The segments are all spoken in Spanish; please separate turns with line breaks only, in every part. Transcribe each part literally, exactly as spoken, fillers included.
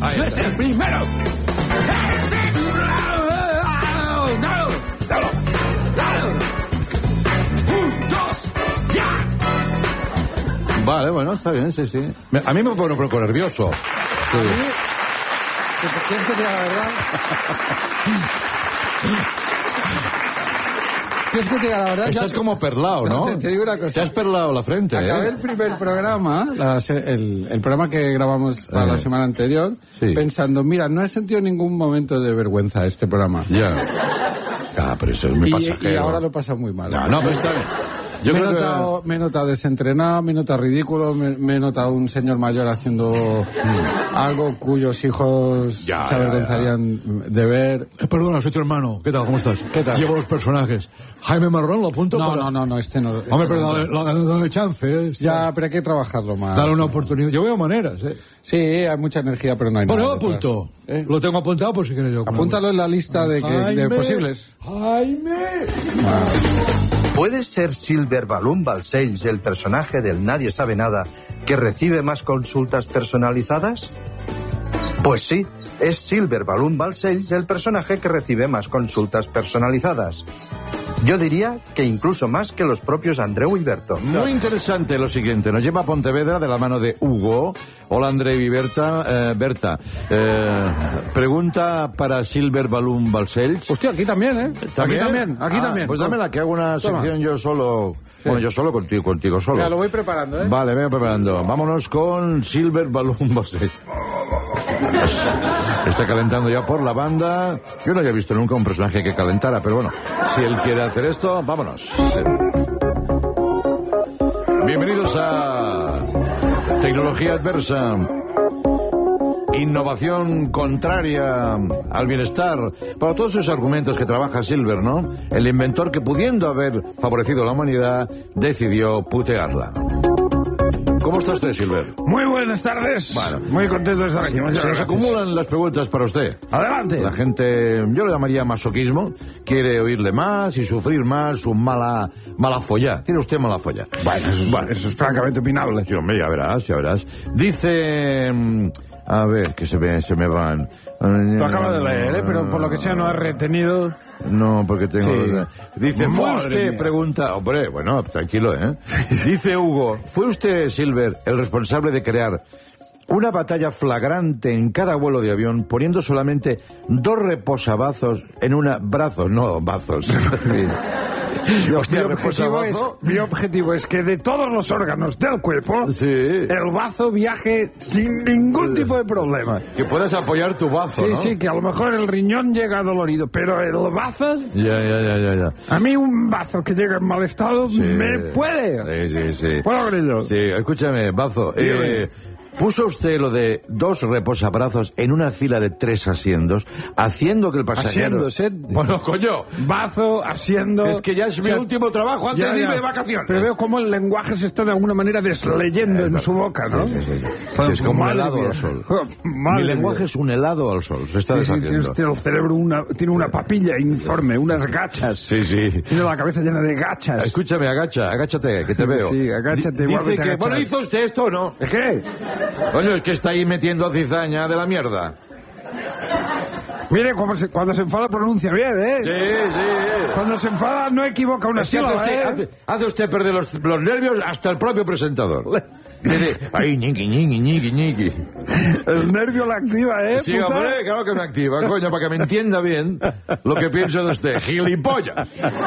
Ahí
es el primero. Un, dos, ya.
Vale, bueno, está bien, sí, sí. Me- A mí me pone un poco nervioso. Sí.
¿Quieres que te diga la verdad? ¿Quieres que te diga la verdad?
Estás
Yo-
como perlao, ¿no?
Te, te digo una cosa.
Te has perlado la frente,
Acabé
¿eh?
el primer programa, la se- el, el programa que grabamos para
Eh.
la semana anterior,
Sí.
pensando, mira, no he sentido ningún momento de vergüenza este programa.
Ya. Ah, pero eso es muy
Y,
pasajero.
y ahora lo he pasado muy mal.
No, no, pero está bien. Yo
me, he
creo que...
notado, me he notado desentrenado, me he notado ridículo, me, me he notado un señor mayor haciendo algo cuyos hijos
Ya,
se
ya,
avergonzarían de ver.
Eh, perdona, soy tu hermano. ¿Qué tal? ¿Cómo estás?
¿Qué tal?
Llevo los personajes. Jaime Marrón, lo apunto
No,
para...
no, no, no, este no. este
Hombre, pero
no.
dale, dale, dale chance, ¿eh?
Ya, pero hay que trabajarlo más.
Dale una oportunidad. Yo veo maneras, ¿eh?
Sí, hay mucha energía, pero no hay
Bueno,
nada.
lo apunto.
detrás. ¿Eh?
Lo tengo apuntado por si quieres yo.
Apúntalo en la lista de, que- de
Jaime,
posibles.
Jaime.
¿Puede ser Silver Balloon Balcells el personaje del Nadie Sabe Nada que recibe más consultas personalizadas? Pues sí, es Silver Balloon Balcells el personaje que recibe más consultas personalizadas. Yo diría que incluso más que los propios Andreu y Berto.
Muy interesante lo siguiente. Nos lleva a Pontevedra de la mano de Hugo. Hola, Andreu y Berta. Eh, Berta, eh, pregunta para Silver Balloon Balcells.
Hostia, aquí también, ¿eh?
¿También?
Aquí también, aquí
Ah,
también.
Pues dámela, que hago una
Toma.
sección yo solo. Bueno, yo solo contigo, contigo solo.
Ya, lo voy preparando, ¿eh?
Vale, venga preparando. Vámonos con Silver Balloon Balcells. Está calentando ya por la banda. Yo no había visto nunca un personaje que calentara, pero bueno, si él quiere hacer esto, vámonos. Sí. Bienvenidos a Tecnología Adversa. Innovación contraria al bienestar. Para todos esos argumentos que trabaja Silver, ¿no? El inventor que, pudiendo haber favorecido a la humanidad, decidió putearla. ¿Cómo está usted, Silver?
Muy buenas tardes.
Bueno.
Muy contento de estar aquí. Muchas
Se nos
gracias.
acumulan las preguntas para usted.
Adelante.
La gente, yo le llamaría masoquismo, quiere oírle más y sufrir más su mala, mala folla. Tiene usted mala folla.
Bueno, eso es,
Bueno.
eso es francamente opinable.
Sí, hombre, ya verás, ya verás. Dice, mm, a ver, que se, ve, se me van.
Lo acabo de leer, ¿eh? Pero por lo que sea no ha retenido.
No, porque tengo...
Sí.
Dice, ¿fue
Madre
usted,
mía.
pregunta... Hombre, bueno, tranquilo, ¿eh? Dice Hugo, ¿fue usted, Silver, el responsable de crear una batalla flagrante en cada vuelo de avión, poniendo solamente dos reposabrazos en una... Brazos, no bazos. Hostia,
mi, objetivo es,
reposabazo.
mi objetivo es que de todos los órganos del cuerpo,
Sí.
el bazo viaje sin ningún tipo de problema.
Que puedas apoyar tu bazo,
Sí,
¿no?
sí, que a lo mejor el riñón llega dolorido, pero el bazo,
Ya, ya, ya, ya, ya.
a mí un bazo que llega en mal estado
Sí.
me puede.
Sí, sí, sí.
Puedo grillo.
Sí, escúchame, Bazo. Eh, ¿Puso usted lo de dos reposabrazos en una fila de tres asientos, haciendo que el pasajero...
Asiéndose.
Bueno, coño,
Bazo, haciendo...
es que ya es mi
O sea,
último trabajo antes
ya,
de irme
ya.
de vacaciones.
Pero veo cómo el lenguaje se está de alguna manera desleyendo en su boca, ¿no?
Sí, sí, sí. Sí, es como un
Madre
helado
mía.
al sol.
Madre
Mi lenguaje
mía.
es un helado al sol, se está
Sí, sí, tiene
deshaciendo.
usted el cerebro una, tiene una papilla informe, unas gachas.
Sí, sí.
Tiene la cabeza llena de gachas.
Escúchame, agacha, agáchate, que te veo.
Sí, agáchate,
Di-
vuélvete
Dice
a
que,
agachar.
bueno, ¿hizo usted esto o no?
¿Es qué?
Coño, es que está ahí metiendo cizaña de la mierda.
Mire, cuando se, cuando se enfada pronuncia bien, ¿eh?
Sí, sí.
Cuando se enfada no equivoca una
Es que hace
sílaba,
usted,
¿eh?
hace- hace usted perder los, los nervios hasta el propio presentador. Dice, ay, ñiqui, ñiqui, ñiqui, ñiqui.
El nervio la activa, ¿eh?
Sí,
puta?
hombre, claro que me activa, coño, para que me entienda bien lo que pienso de usted. Gilipollas.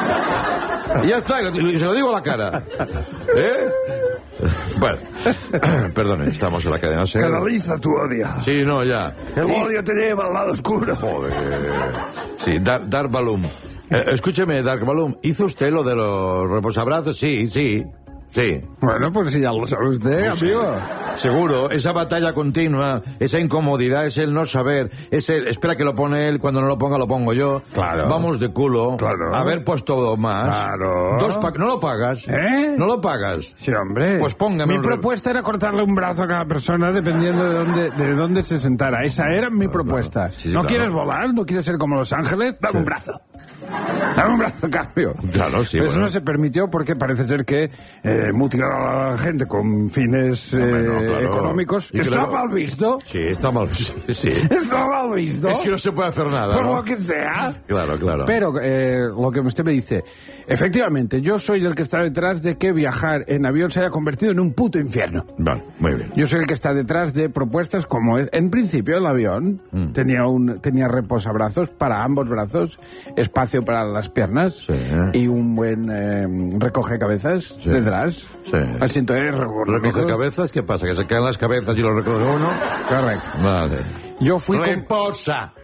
Y ya está, y se lo digo a la cara. ¿Eh? Bueno, perdone, estamos en la cadena SER.
Canaliza tu odio.
Sí, no, ya.
El
Y-
odio te lleva al lado oscuro.
Joder. Sí, Dark, Dark Balloon. Eh, escúcheme, Dark Balloon, ¿hizo usted lo de los reposabrazos? Sí, sí, sí.
Bueno, pues si ya lo sabe usted, amigo.
Seguro, esa batalla continua, esa incomodidad, es el no saber, es el, espera que lo pone él, cuando no lo ponga lo pongo yo.
Claro.
Vamos de culo.
Claro.
Haber puesto más.
Claro.
Dos pa- no lo pagas.
¿Eh?
No lo pagas.
Sí, hombre.
Pues póngame
Mi
un re-
propuesta era cortarle un brazo a cada persona dependiendo de dónde, de dónde se sentara. Esa era mi propuesta.
Sí, sí,
¿No
claro.
quieres volar? ¿No quieres ser como Los Ángeles? Dame
Sí.
un brazo. Dame un brazo a cambio.
Claro, sí,
Pero eso
bueno.
no se permitió porque parece ser que eh, mutilar a la gente con fines eh,
Hombre, no, claro.
económicos.
Y que
¿Está
luego-
mal visto?
Sí, está mal visto. Sí.
¿Está mal visto?
Es que no se puede hacer nada,
Por
¿no?
lo que sea.
Claro, claro.
Pero eh, lo que usted me dice, efectivamente, yo soy el que está detrás de que viajar en avión se haya convertido en un puto infierno.
Vale, muy bien.
Yo soy el que está detrás de propuestas como, en principio, el avión
Mm.
tenía un tenía reposabrazos para ambos brazos, espacio para las piernas
Sí.
y un buen eh, recoge cabezas
Sí.
detrás.
Sí.
Asiento de
¿Recoge cabezas? ¿Qué pasa? ¿Que se caen las cabezas y lo recoge uno?
Correcto.
Vale.
Yo fui con...
Reposa.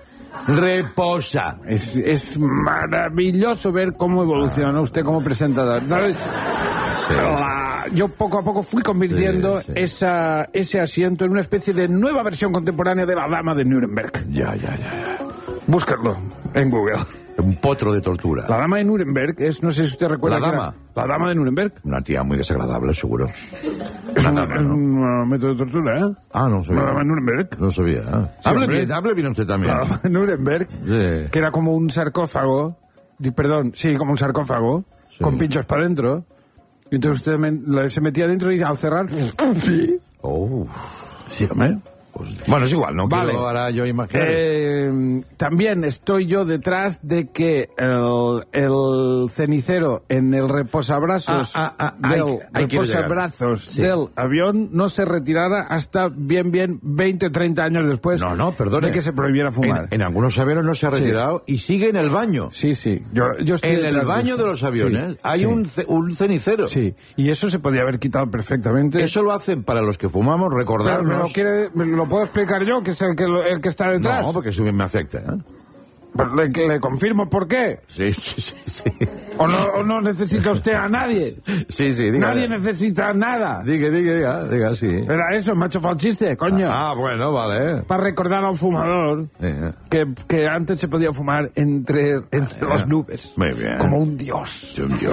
Reposa.
Es, es maravilloso ver cómo evoluciona usted como presentador. ¿No es?
Sí.
La- yo poco a poco fui convirtiendo
Sí, sí.
Esa, ese asiento en una especie de nueva versión contemporánea de la Dama de Nuremberg.
Ya, ya, ya, ya.
Búscalo en Google.
Un potro de tortura.
La Dama de Nuremberg es, no sé si usted recuerda.
¿La
que era-
dama?
la Dama de Nuremberg.
Una tía muy desagradable, seguro.
Es,
Una
un,
dama,
es
¿no?
un uh, método de tortura, ¿eh?
Ah, no sabía.
La Dama de Nuremberg.
No sabía. ¿eh?
Sí,
hable
hombre.
bien, hable bien usted también.
La Dama de Nuremberg,
Sí.
que era como un sarcófago, di- perdón, sí, como un sarcófago,
Sí.
con pinchos para adentro. Y entonces usted me- la- se metía dentro y al cerrar... Sí,
Oh.
sí, hombre.
Pues, bueno, es igual, no
Vale.
quiero ahora yo imaginar.
Eh, también estoy yo detrás de que el, el cenicero en el reposabrazos
Ah, ah, ah,
del
ahí- ahí quiero
reposabrazos
llegar. Sí.
del avión no se retirara hasta bien bien veinte o treinta años después
No, no, perdone.
de que se prohibiera fumar.
En, en algunos aviones no se ha
Sí.
retirado y sigue en el baño.
Sí, sí. Yo, yo estoy
En el
detrás
baño
eso.
de los aviones
Sí,
hay
sí.
Un, ce- un cenicero.
Sí, y eso se podía haber quitado perfectamente.
Eso lo hacen para los que fumamos,
Claro, ¿me lo,
recordarnos.
quiere, me lo puedo explicar yo, que es el que, lo- el que está detrás?
No, porque eso me afecta. ¿eh?
Pero le, le confirmo por qué.
Sí, sí, sí. Sí,
¿O no, o no necesita usted a nadie?
sí, sí diga.
Nadie necesita nada.
Diga, diga, diga, diga, sí.
Era eso, macho falchiste, coño.
Ah, bueno, vale.
Para recordar a un fumador
Eh,
que, que antes se podía fumar entre, entre las nubes.
Muy bien.
Como un dios.
Dios.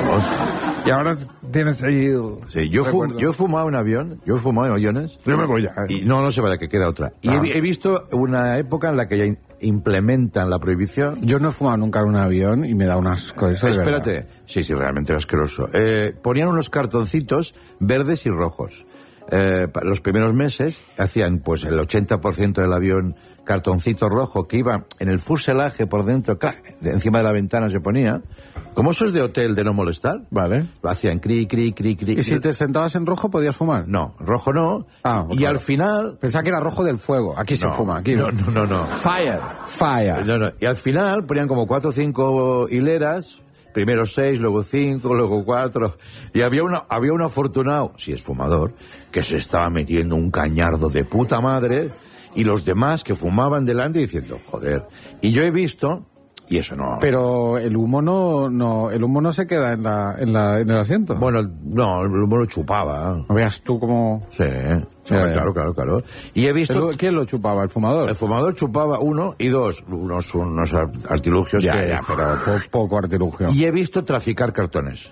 Y ahora tienes ahí el
Sí, yo, fum-
recuerdo.
yo he fumado en avión, yo he fumado en aviones.
Yo me voy ya. eh.
Y no, no se vale, que queda otra. Y
Ah.
he, vi- he visto una época en la que ya in- implementan la prohibición.
Yo no he fumado nunca en un avión y me da unas cosas.
Espérate. Sí, sí, realmente era asqueroso. Eh, ponían unos cartoncitos verdes y rojos. Eh, pa- los primeros meses hacían pues el ochenta por ciento del avión cartoncito rojo que iba en el fuselaje por dentro, ¡clac! De encima de la ventana se ponía. Como esos de hotel de no molestar.
Vale.
Lo hacían cri, cri, cri, cri.
¿Y si te sentabas en rojo podías fumar?
No, rojo no.
Ah,
y
claro.
al final...
Pensaba que era rojo del fuego. Aquí se
No,
fuma, aquí.
No, no, no, no.
Fire. Fire.
No, no. Y al final ponían como cuatro o cinco hileras, primero seis, luego cinco, luego cuatro, y había una, había un afortunado, si es fumador, que se estaba metiendo un cañardo de puta madre, y los demás que fumaban delante diciendo, joder. Y yo he visto, y eso no...
Pero el humo no, no, el humo no se queda en la, en la, en el asiento.
Bueno, no, el humo lo chupaba.
No veas tú cómo.
Sí, sí,
Ya, ya.
claro, claro, claro. Y he visto...
¿Quién lo chupaba? ¿El fumador?
El fumador chupaba uno y dos, unos, unos artilugios
Ya,
que...
ya, pero po- poco artilugio.
Y he visto traficar cartones.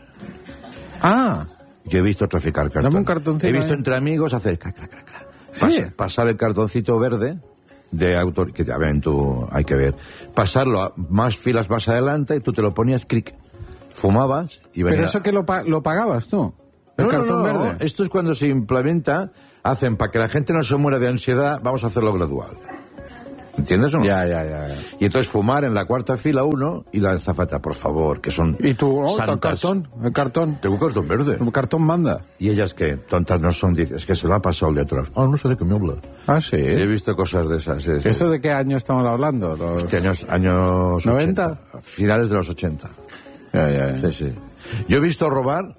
Ah,
Yo he visto traficar cartones.
Dame un cartoncito
He visto
ahí.
entre amigos hacer... Crac, crac, crac, crac.
Sí.
Pas- pasar el cartoncito verde de autor... Que ya ven tú, hay que ver. Pasarlo a más filas más adelante y tú te lo ponías, clic. Fumabas y venía...
pero eso que lo, pa- lo pagabas tú. El
No, no,
cartón
no, no.
verde.
Esto es cuando se implementa, hacen para que la gente no se muera de ansiedad, vamos a hacerlo gradual. ¿Entiendes o no?
Ya, ya, ya. ya.
Y entonces fumar en la cuarta fila uno y la azafata, por favor, que son
¿Y tú? Oh, el
santas.
cartón. El cartón.
Tengo un cartón verde.
El cartón manda.
Y ellas que tontas no son, dices, es que se lo ha pasado el de atrás. Ah, no sé de qué me habla.
Ah, sí.
He visto cosas de esas. Sí, sí.
¿Eso de qué año estamos hablando? Los...
Este años, años
¿noventa?
ochenta. Finales de los ochenta.
Ya, ya, ya.
Sí, sí. Yo he visto robar...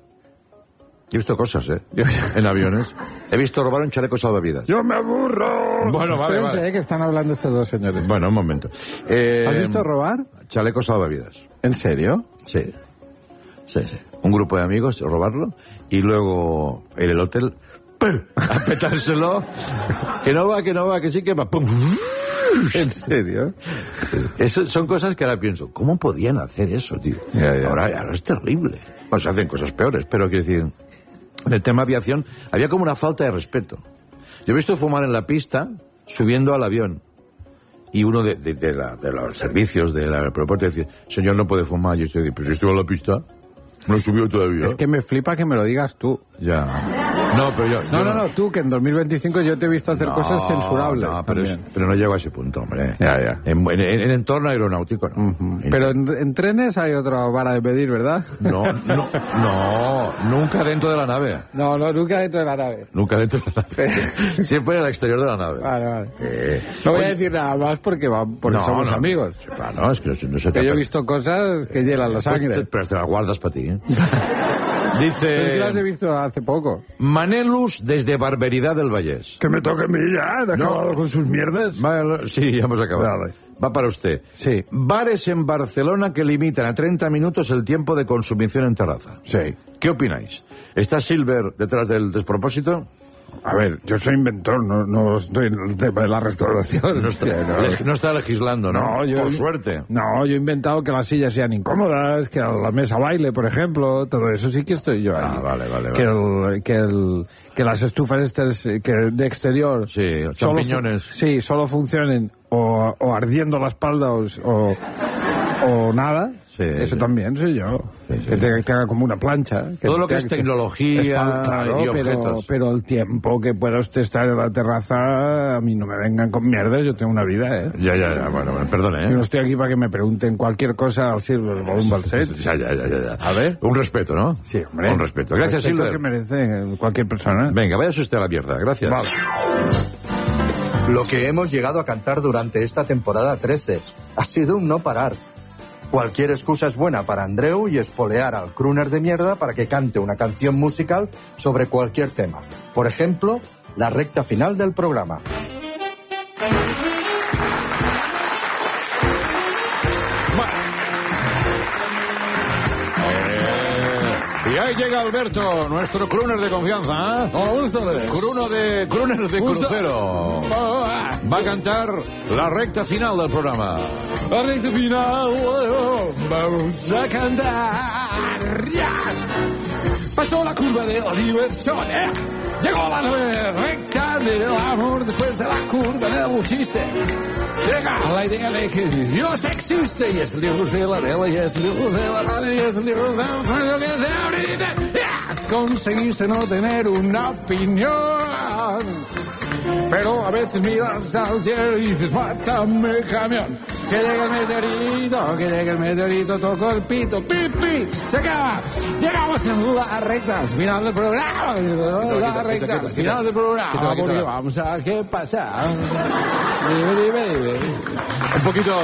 He visto cosas, ¿eh? En aviones. He visto robar un chaleco salvavidas.
¡Yo me aburro!
Bueno, vale,
Espérense,
vale.
eh, que están hablando estos dos señores.
Bueno, un momento. Eh,
¿Has visto robar?
Chaleco salvavidas.
¿En serio?
Sí. Sí, sí. Un grupo de amigos, robarlo, y luego en el hotel, ¡pum! A petárselo. Que no va, que no va, que sí que va. ¡Pum!
¿En serio?
Sí. Eso son cosas que ahora pienso, ¿cómo podían hacer eso, tío?
Ya, ya.
Ahora, ahora es terrible. Bueno, se hacen cosas peores, pero quiero decir, en el tema aviación había como una falta de respeto. Yo he visto fumar en la pista subiendo al avión. Y uno de, de, de, la- de los servicios del aeropuerto decía, señor, no puede fumar. Y yo estoy, pues si estuvo en la pista, no subió todavía.
Es que me flipa que me lo digas tú.
Ya. No, pero yo...
No,
yo
no, no, tú que en dos mil veinticinco yo te he visto hacer
No,
cosas censurables.
No, pero, es- pero no llego a ese punto, hombre.
Ya, ya.
En, en, en entorno aeronáutico, no.
Ujú. Pero en, en trenes hay otra vara de medir, ¿verdad?
No, no, no, nunca dentro de la nave.
No, no, nunca dentro de la nave.
Nunca dentro de la nave. Siempre en el exterior de la nave.
Vale, vale.
Eh,
No voy
oye,
a decir nada más porque, va, porque
no,
somos
no.
amigos.
Claro, es que no, se- no se
Que yo he
trata-
visto cosas que hielan la
Pues te-
sangre.
Pero te las guardas para ti, ¿eh?
Pero es que las he
Dice
visto hace poco.
Manelus desde Barberidad del Vallés.
Que me toque a mí ya, han
acabado
con sus mierdas.
Va- sí, ya hemos acabado.
Vale.
Va para usted.
Sí.
Bares en Barcelona que limitan a treinta minutos el tiempo de consumición en terraza.
Sí.
¿Qué opináis? ¿Está Silver detrás del despropósito?
A ver, yo soy inventor, no, no estoy en el tema de la restauración.
No está,
Hostia, no.
le- no está legislando, ¿no?
No, yo-
Por suerte.
No, yo he inventado que las sillas sean incómodas, que la mesa baile, por ejemplo, todo eso sí que estoy yo ahí.
Ah, vale, vale,
Que, el, que, el, que las estufas estas eh, que de exterior...
Sí,
solo fu-
champiñones.
Sí, solo funcionen o, o ardiendo la espalda o, o, o nada.
Sí,
eso
sí.
también soy yo.
Sí, sí.
Que, te, que haga como una plancha.
Todo lo que
tenga
es tecnología
espal- claro,
y
pero,
objetos.
pero el tiempo que pueda usted estar en la terraza, a mí no me vengan con mierda, yo tengo una vida, ¿eh?
Ya, ya, ya, bueno, bueno, perdone,
Yo no
¿eh?
estoy aquí para que me pregunten cualquier cosa al Silver Balloon Balset.
Ya, ya, ya, ya, ya.
A ver.
Un respeto, ¿no?
Sí, hombre.
Un respeto. Gracias,
Respeto
Silver.
que merece cualquier persona.
Venga, váyase usted a la mierda. Gracias.
Vale.
Lo que hemos llegado a cantar durante esta temporada trece ha sido un no parar. Cualquier excusa es buena para Andreu y espolear al crooner de mierda para que cante una canción musical sobre cualquier tema. Por ejemplo, la recta final del programa.
Y ahí llega Alberto, nuestro crooner de confianza, ¿eh?
Hola, buenas tardes.
Cruno de, crooner de
Usa-
crucero. Va a cantar la recta final del programa.
La recta final, vamos a cantar. Ya. Pasó la curva de la diversión, ¿eh? Llegó la nueva recta del amor después de la curva del chiste. Llega la idea de que Dios existe y es el Dios de la tele y es el Dios de la radio y es el Dios de la radio que se abre. ¡Ya! Conseguiste no tener una opinión. Pero a veces miras al cielo y dices, mátame camión. Que llega el meteorito, que llega el meteorito, tocó el pito, pipi, se acaba. Llegamos a la recta final del programa. La recta final del programa. Porque vamos a qué pasa. Dime, dime, dime.
Un poquito...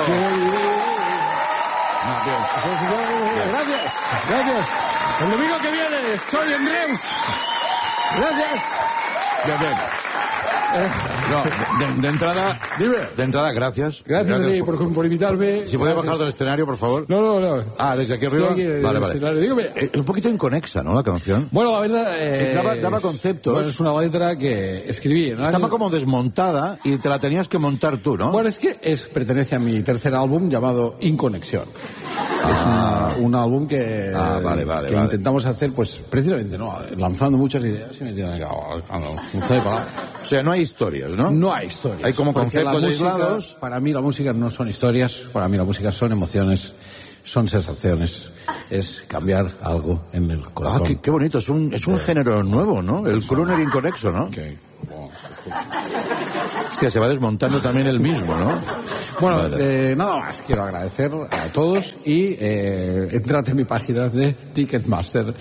Gracias, gracias. El domingo que viene estoy en Reus. Gracias.
Bien, bien. No, de, de- de entrada...
Dime.
De entrada, gracias.
Gracias a ti por, por invitarme.
Si puede
Gracias.
bajar del escenario, por favor.
No, no, no.
Ah, desde aquí
Estoy
arriba.
aquí en el
vale, vale.
escenario. Dígame.
Eh, un poquito inconexa, ¿no? La canción.
Bueno, la verdad... eh,
Daba- daba conceptos.
Bueno, es una letra que escribí. ¿no?
Estaba como desmontada y te la tenías que montar tú, ¿no?
Bueno, es que es, pertenece a mi tercer álbum llamado Inconexión. Es una- un álbum que,
Ah, vale, vale,
que
vale.
intentamos hacer, pues, precisamente, ¿no? Lanzando muchas ideas y metiendo en el
O sea, no hay historias, ¿no?
No hay historias.
Hay como
Porque
conceptos
la música,
aislados.
Para mí la música no son historias, para mí la música son emociones, son sensaciones, es cambiar algo en el
Ah,
corazón.
qué, qué bonito. Es un, es un género nuevo, ¿no? El crooner inconexo, ¿no?
Que, bueno, escucha.
Hostia, se va desmontando también el mismo, ¿no?
Bueno,
Vale.
eh, nada más, quiero agradecer a todos y eh, entrad en mi página de Ticketmaster.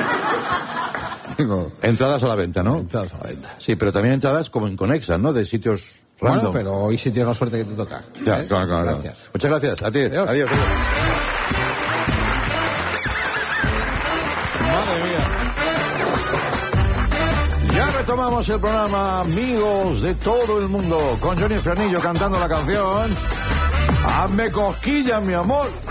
Tengo
Entradas a la venta, ¿no?
entradas a la venta.
Sí, pero también entradas como inconexas, ¿no? De sitios
Bueno,
random.
pero hoy sí tienes la suerte que te toca.
Ya,
¿eh?
claro, claro.
Gracias.
Muchas gracias. A ti.
Adiós.
Adiós. adiós. Madre mía. Ya retomamos el programa Amigos de todo el mundo con Johnny Fernillo cantando la canción Hazme cosquillas, mi amor.